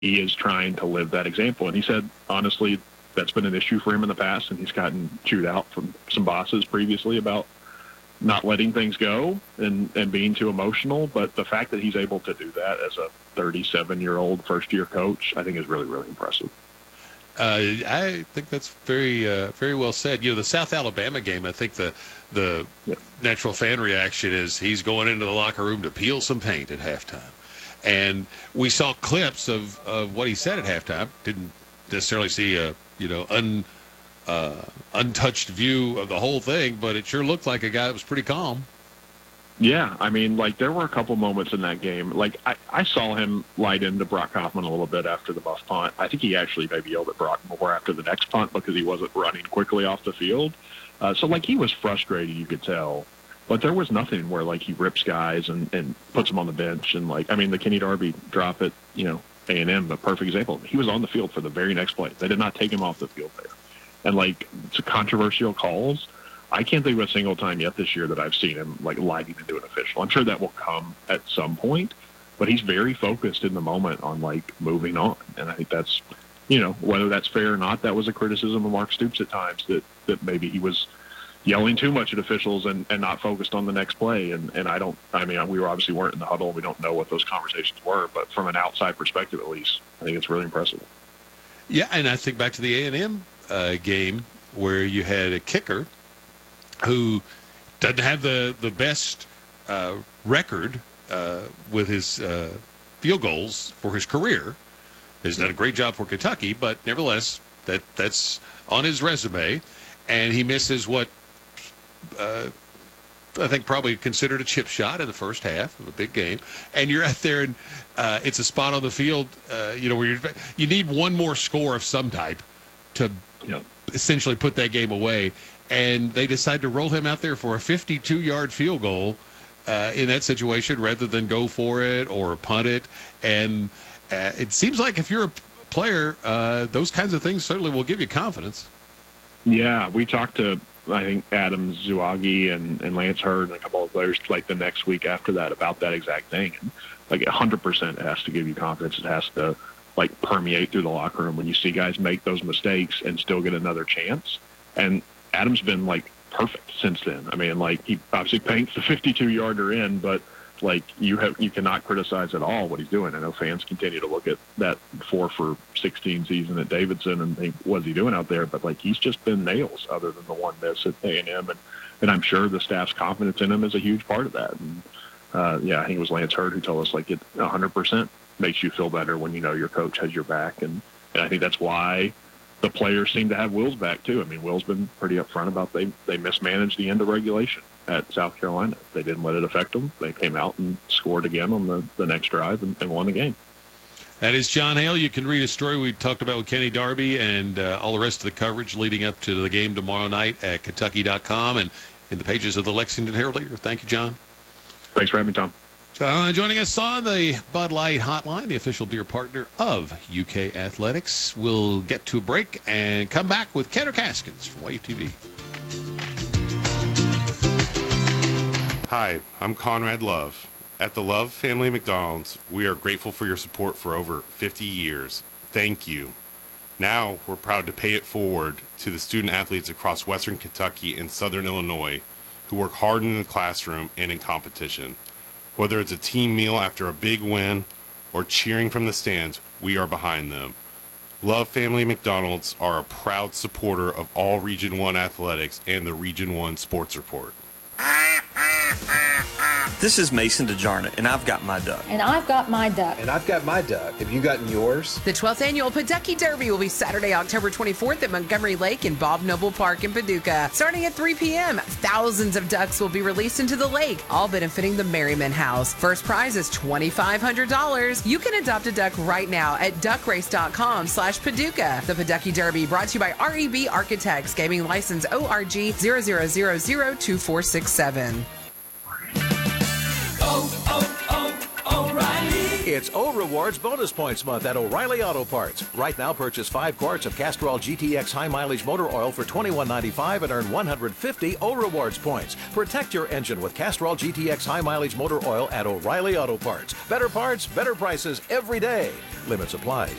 he is trying to live that example. And he said, honestly, that's been an issue for him in the past, and he's gotten chewed out from some bosses previously about not letting things go and being too emotional. But the fact that he's able to do that as a 37-year-old first-year coach, I think is really, really impressive. I think that's very very well said. The South Alabama game, I think the natural fan reaction is he's going into the locker room to peel some paint at halftime. And we saw clips of what he said at halftime. Didn't necessarily see a untouched view of the whole thing, but it sure looked like a guy that was pretty calm. Yeah, I mean, there were a couple moments in that game. I saw him light into Brock Hoffman a little bit after the muff punt. I think he actually maybe yelled at Brock more after the next punt because he wasn't running quickly off the field. So he was frustrated, you could tell. But there was nothing where, he rips guys and puts them on the bench. And, the Kenny Darby drop at, A&M, a perfect example. He was on the field for the very next play. They did not take him off the field there. And, it's controversial calls. I can't think of a single time yet this year that I've seen him, lighting into an official. I'm sure that will come at some point. But he's very focused in the moment on, moving on. And I think that's, whether that's fair or not, that was a criticism of Mark Stoops at times, that maybe he was yelling too much at officials and not focused on the next play. And we obviously weren't in the huddle. We don't know what those conversations were, but from an outside perspective, at least, I think it's really impressive. Yeah. And I think back to the A&M game where you had a kicker who doesn't have the best record with his field goals for his career. Has done a great job for Kentucky, but nevertheless, that's on his resume. And he misses what I think probably considered a chip shot in the first half of a big game. And you're out there, and it's a spot on the field, where you need one more score of some type to essentially put that game away. And they decide to roll him out there for a 52-yard field goal in that situation rather than go for it or punt it. And it seems like if you're a player, those kinds of things certainly will give you confidence. Yeah, we talked to, I think, Adam Zuagi and Lance Hurd and a couple of players the next week after that about that exact thing. And 100% it has to give you confidence. It has to permeate through the locker room when you see guys make those mistakes and still get another chance. And Adam's been perfect since then. I mean, he obviously paints the 52-yarder in, but you cannot criticize at all what he's doing. I know fans continue to look at that 4 for 16 season at Davidson and think, what's he doing out there? But he's just been nails other than the one miss at A&M. And I'm sure the staff's confidence in him is a huge part of that. And I think it was Lance Hurd who told us it 100% makes you feel better when you know your coach has your back. And I think that's why the players seem to have Will's back too. I mean, Will's been pretty upfront about they mismanaged the end of regulation at South Carolina. They didn't let it affect them. They came out and scored again on the next drive and won the game. That is John Hale. You can read a story we talked about with Kenny Darby and all the rest of the coverage leading up to the game tomorrow night at Kentucky.com and in the pages of the Lexington Herald-Leader. Thank you, John. Thanks for having me, Tom. Joining us on the Bud Light Hotline, the official beer partner of UK Athletics. We'll get to a break and come back with Kenner Caskins from Wave TV. Hi, I'm Conrad Love. At the Love Family McDonald's, we are grateful for your support for over 50 years. Thank you. Now, we're proud to pay it forward to the student athletes across Western Kentucky and Southern Illinois who work hard in the classroom and in competition. Whether it's a team meal after a big win or cheering from the stands, we are behind them. Love Family McDonald's are a proud supporter of all Region 1 athletics and the Region 1 Sports Report. This is Mason DeJarnett, and I've got my duck. And I've got my duck. And I've got my duck. Have you gotten yours? The 12th Annual Paducah Derby will be Saturday, October 24th at Montgomery Lake and Bob Noble Park in Paducah. Starting at 3 p.m., thousands of ducks will be released into the lake, all benefiting the Merriman House. First prize is $2,500. You can adopt a duck right now at duckrace.com/Paducah. The Paducah Derby brought to you by REB Architects, gaming license ORG 00002467. O'Reilly. It's O Rewards bonus points month at O'Reilly Auto Parts. Right now, purchase 5 quarts of Castrol GTX high mileage motor oil for $21.95 and earn 150 O Rewards points. Protect your engine with Castrol GTX high mileage motor oil at O'Reilly Auto Parts. Better parts, better prices every day. Limits apply.